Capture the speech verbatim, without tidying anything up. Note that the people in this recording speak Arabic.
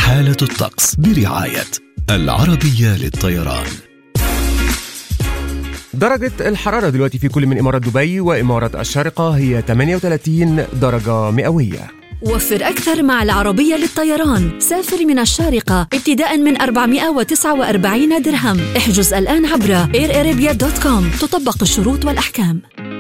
حالة الطقس برعاية العربية للطيران. درجة الحرارة دلوقتي في كل من إمارة دبي وإمارة الشارقة هي ثمانية وثلاثين درجة مئوية. وفر أكثر مع العربية للطيران. سافر من الشارقة ابتداء من أربعمائة وتسعة وأربعين درهم. احجز الآن عبر اير ارابيا دوت كوم. تطبق الشروط والأحكام.